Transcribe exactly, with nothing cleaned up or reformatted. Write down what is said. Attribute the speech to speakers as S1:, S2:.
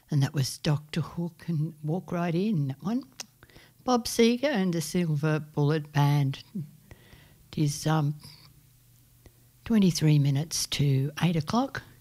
S1: and that was Doctor Hook and Walk Right In, that one. Bob Seger and the Silver Bullet Band. It is um, twenty-three minutes to eight o'clock.